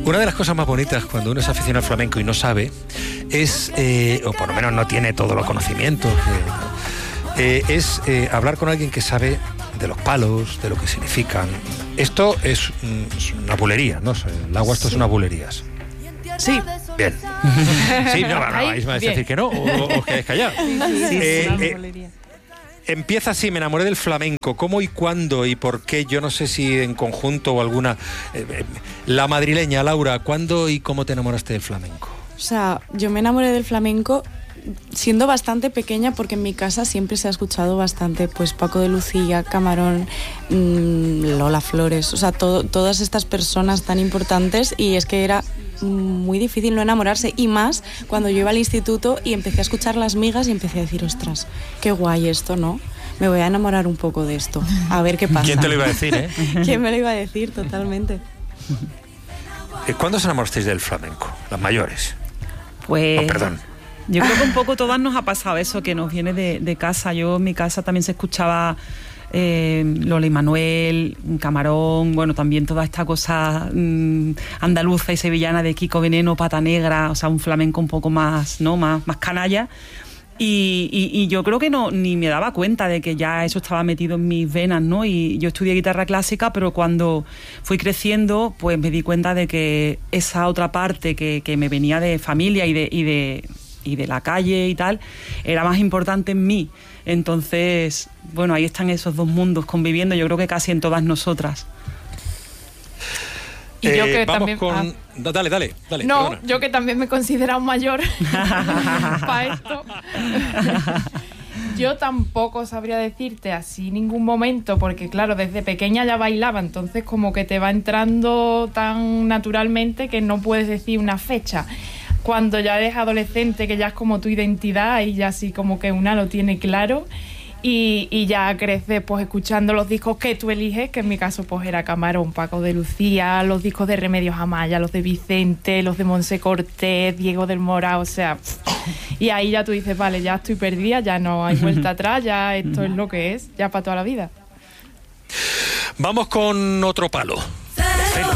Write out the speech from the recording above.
Una de las cosas más bonitas cuando uno es aficionado al flamenco y no sabe es, o por lo menos no tiene todos los conocimientos, es hablar con alguien que sabe de los palos, de lo que significan. Esto es una bulería, ¿no? El agua, esto es unas bulerías. Sí. Bien. Sí, no vais a decir que no, o que es callar. Empieza así, me enamoré del flamenco. ¿Cómo y cuándo y por qué? Yo no sé si en conjunto o alguna... la madrileña, Laura, ¿cuándo y cómo te enamoraste del flamenco? O sea, yo me enamoré del flamenco siendo bastante pequeña, porque en mi casa siempre se ha escuchado bastante, pues Paco de Lucía, Camarón, Lola Flores, o sea, todas estas personas tan importantes, y es que era muy difícil no enamorarse, y más cuando yo iba al instituto y empecé a escuchar Las Migas y empecé a decir, ostras, qué guay esto, ¿no? Me voy a enamorar un poco de esto, a ver qué pasa. ¿Quién te lo iba a decir, eh? ¿Quién me lo iba a decir? Totalmente. ¿Cuándo os enamorasteis del flamenco? Las mayores. Pues... Oh, perdón. Yo creo que un poco todas nos ha pasado eso, que nos viene de casa. Yo en mi casa también se escuchaba Lola y Manuel, Camarón, bueno, también toda esta cosa andaluza y sevillana de Kiko Veneno, Pata Negra, o sea, un flamenco un poco más, ¿no? más canalla. Y yo creo que ni me daba cuenta de que ya eso estaba metido en mis venas, ¿no? Y yo estudié guitarra clásica, pero cuando fui creciendo, pues me di cuenta de que esa otra parte que me venía de familia y de la calle y tal, era más importante en mí. Entonces, bueno, ahí están esos dos mundos conviviendo, yo creo que casi en todas nosotras. Y yo que vamos también... con... Dale. No, perdona. yo que también me he considerado mayor para esto. Yo tampoco sabría decirte así ningún momento, porque claro, desde pequeña ya bailaba, entonces como que te va entrando tan naturalmente que no puedes decir una fecha. Cuando ya eres adolescente, que ya es como tu identidad, y ya así como que una lo tiene claro, y ya creces pues escuchando los discos que tú eliges, que en mi caso pues era Camarón, Paco de Lucía, los discos de Remedios Amaya, los de Vicente, los de Monse Cortés, Diego del Mora, o sea, y ahí ya tú dices, vale, ya estoy perdida, ya no hay vuelta atrás, ya esto es lo que es, ya para toda la vida. Vamos con otro palo.